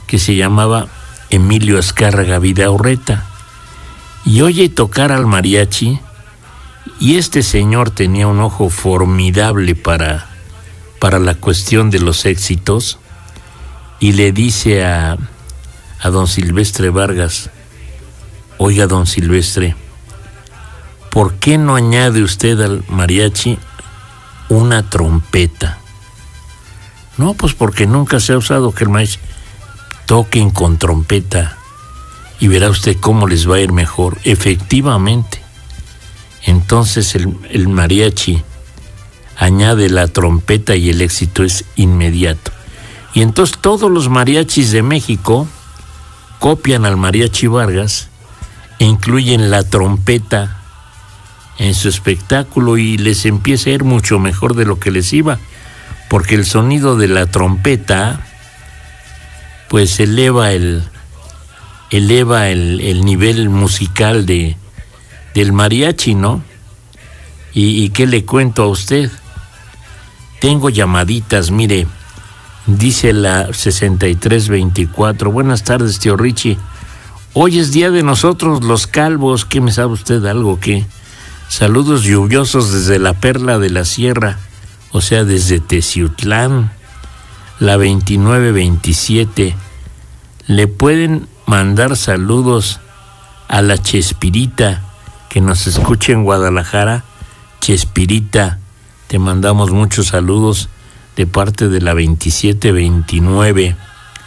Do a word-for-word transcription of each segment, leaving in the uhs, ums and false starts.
que se llamaba Emilio Azcárraga Vidaurreta, y oye tocar al mariachi, y este señor tenía un ojo formidable para, para la cuestión de los éxitos, y le dice a, a don Silvestre Vargas: oiga, don Silvestre, ¿por qué no añade usted al mariachi una trompeta? No, pues porque nunca se ha usado que el mariachi toquen con trompeta y verá usted cómo les va a ir mejor. Efectivamente, entonces el, el mariachi añade la trompeta y el éxito es inmediato. Y entonces todos los mariachis de México copian al mariachi Vargas e incluyen la trompeta en su espectáculo, y les empieza a ir mucho mejor de lo que les iba, porque el sonido de la trompeta pues eleva el eleva el, el nivel musical de del mariachi, ¿no? Y, y qué le cuento a usted, tengo llamaditas, mire, dice la sesenta y tres veinticuatro: buenas tardes, tío Richie, hoy es día de nosotros los calvos, ¿qué me sabe usted algo qué? Saludos lluviosos desde la Perla de la Sierra, o sea, desde Teciutlán. La veintinueve veintisiete, le pueden mandar saludos a la Chespirita, que nos escucha en Guadalajara. Chespirita, te mandamos muchos saludos de parte de la veintisiete veintinueve.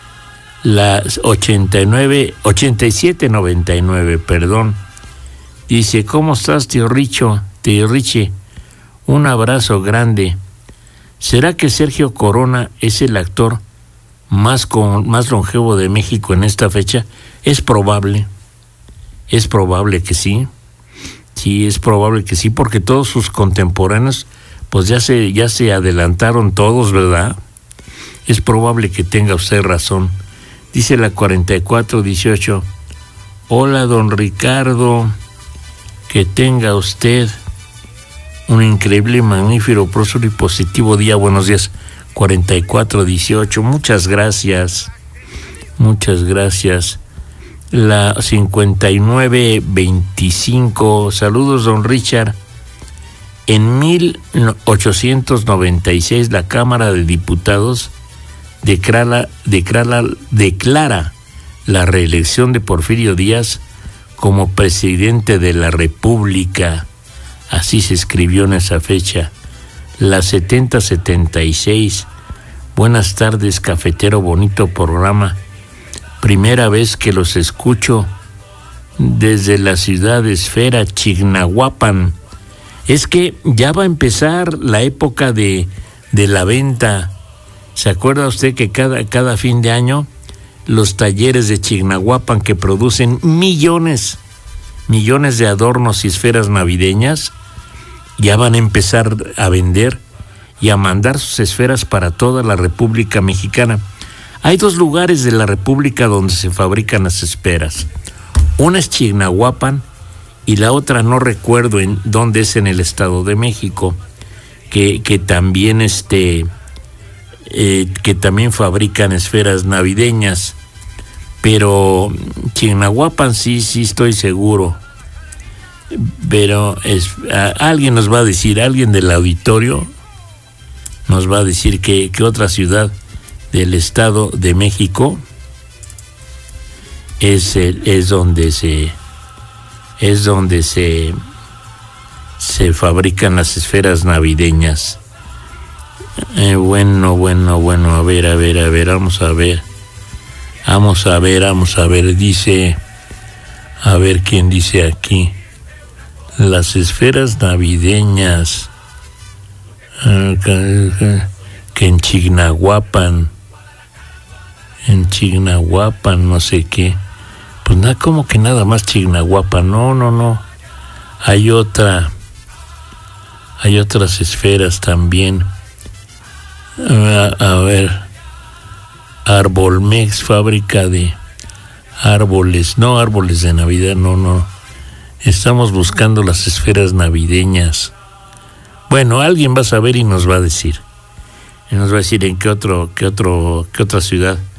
La ochenta y nueve, ochenta y siete noventa y nueve, perdón. Dice: ¿cómo estás, tío Richo? Tío Richie, un abrazo grande. ¿Será que Sergio Corona es el actor más, con, más longevo de México en esta fecha? Es probable, es probable que sí, sí, es probable que sí, porque todos sus contemporáneos, pues ya se, ya se adelantaron todos, ¿verdad? Es probable que tenga usted razón. Dice la cuarenta y cuatro dieciocho: hola, don Ricardo, que tenga usted un increíble, magnífico, próspero y positivo día. Buenos días. Cuarenta y cuatro dieciocho, muchas gracias, muchas gracias. La cincuenta y nueve veinticinco, saludos, don Richard. En mil ochocientos noventa y seis la Cámara de Diputados declara, declara, declara la reelección de Porfirio Díaz como presidente de la República. Así se escribió en esa fecha. La setenta setenta y seis, buenas tardes, cafetero, bonito programa. Primera vez que los escucho desde la ciudad de Esfera, Chignahuapan. Es que ya va a empezar la época de, de la venta. ¿Se acuerda usted que cada, cada fin de año los talleres de Chignahuapan, que producen millones, millones de adornos y esferas navideñas, ya van a empezar a vender y a mandar sus esferas para toda la República Mexicana? Hay dos lugares de la República donde se fabrican las esferas. Una es Chignahuapan y la otra no recuerdo en dónde es, en el Estado de México, que, que también este eh, que también fabrican esferas navideñas. Pero Chignahuapan sí, sí estoy seguro. Pero es, a, alguien nos va a decir, alguien del auditorio nos va a decir que, que otra ciudad del Estado de México es el, es donde se es donde se se fabrican las esferas navideñas. Eh, bueno, bueno, bueno, a ver, a ver, a ver, vamos a ver. Vamos a ver, vamos a ver, dice, a ver quién dice aquí. Las esferas navideñas, que en Chignahuapan, en Chignahuapan, no sé qué. Pues nada, como que nada más Chignahuapan, no, no, no. Hay otra, hay otras esferas también. A, a ver, Arbolmex, fábrica de árboles, no árboles de Navidad, no, no. Estamos buscando las esferas navideñas. Bueno, alguien va a saber y nos va a decir. Y nos va a decir en qué otro, qué otro, qué otra ciudad